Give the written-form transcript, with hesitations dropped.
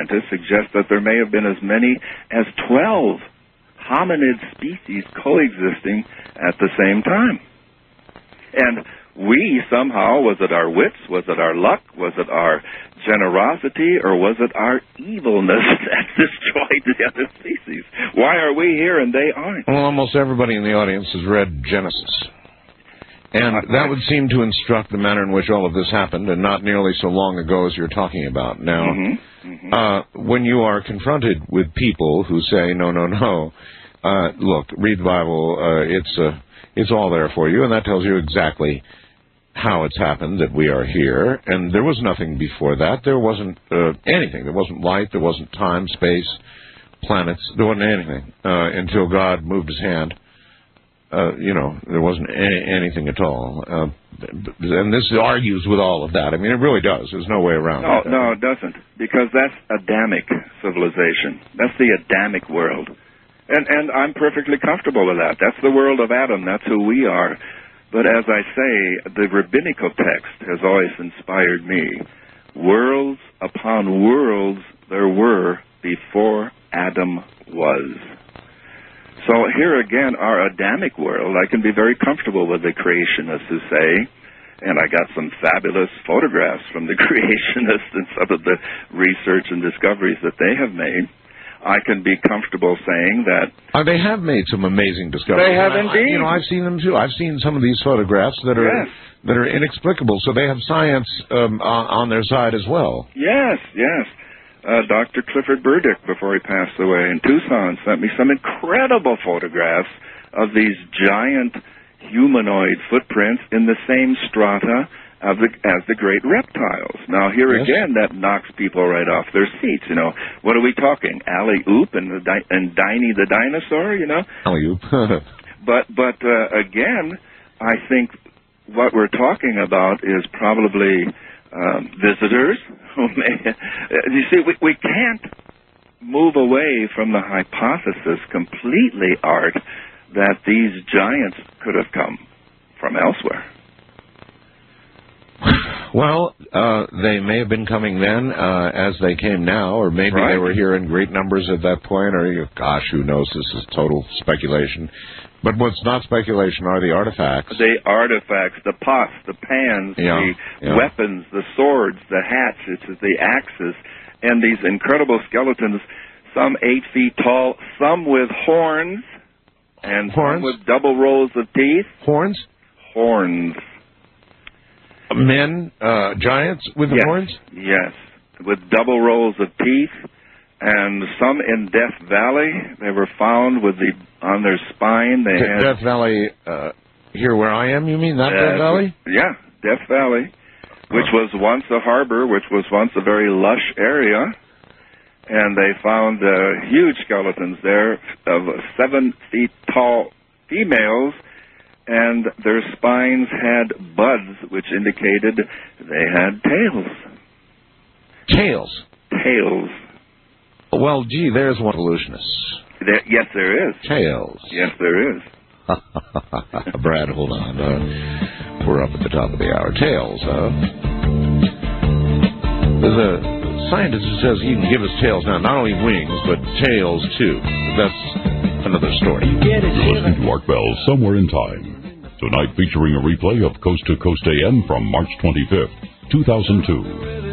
scientists suggest that there may have been as many as 12 hominid species coexisting at the same time. And we somehow, was it our wits, was it our luck, was it our generosity, or was it our evilness that destroyed the other species? Why are we here and they aren't? Well, almost everybody in the audience has read Genesis. And that would seem to instruct the manner in which all of this happened, and not nearly so long ago as you're talking about. Now, when you are confronted with people who say, no, look, read the Bible, it's all there for you, and that tells you exactly how it's happened that we are here, and there was nothing before that. There wasn't anything. There wasn't light. There wasn't time, space, planets. There wasn't anything until God moved his hand. There wasn't anything at all. And this argues with all of that. I mean, it really does. There's no way around it. No, it doesn't, because that's Adamic civilization. That's the Adamic world. And I'm perfectly comfortable with that. That's the world of Adam. That's who we are. But as I say, the rabbinical text has always inspired me. Worlds upon worlds there were before Adam was. So here again, our Adamic world, I can be very comfortable with the creationists who say, and I got some fabulous photographs from the creationists and some of the research and discoveries that they have made. I can be comfortable saying that... they have made some amazing discoveries. They have indeed. I've seen them too. I've seen some of these photographs that are inexplicable. So they have science on their side as well. Yes. Dr. Clifford Burdick, before he passed away in Tucson, sent me some incredible photographs of these giant humanoid footprints in the same strata as the great reptiles. Now, here again, that knocks people right off their seats. What are we talking? Alley-oop and Diney the dinosaur, Alley-oop. But again, I think what we're talking about is probably visitors who may... You see, we can't move away from the hypothesis completely, Art, that these giants could have come from elsewhere. Well, they may have been coming then as they came now, or maybe they were here in great numbers at that point, or, gosh, who knows, this is total speculation. But what's not speculation are the artifacts. The artifacts, the pots, the pans, the weapons, the swords, the hatchets, the axes, and these incredible skeletons, some 8 feet tall, some with horns, and some with double rows of teeth. Horns? Horns. Men, giants with the horns? Yes, with double rows of teeth, and some in Death Valley. They were found on their spine. They had Death Valley, here where I am, you mean? That Death Valley? Yeah, Death Valley, which was once a harbor, which was once a very lush area. And they found huge skeletons there of 7 feet tall females, and their spines had buds, which indicated they had tails. Tails? Tails. Well, gee, there's one evolutionist. Yes, there is. Tails. Yes, there is. Brad, hold on. We're up at the top of the hour. Tails, There's a scientist who says he can give us tails now. Not only wings, but tails, too. That's another story. You're listening to Art Bell, Somewhere in Time. Tonight featuring a replay of Coast to Coast AM from March 25th, 2002.